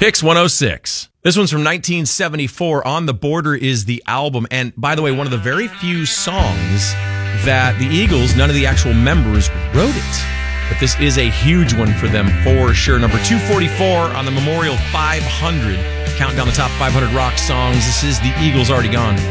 Picks 106. This one's from 1974. On the Border is the album. And by the way, one of the very few songs that the Eagles, none of the actual members wrote it. But this is a huge one for them for sure. Number 244 on the Memorial 500. Counting down the top 500 rock songs. This is the Eagles Already Gone.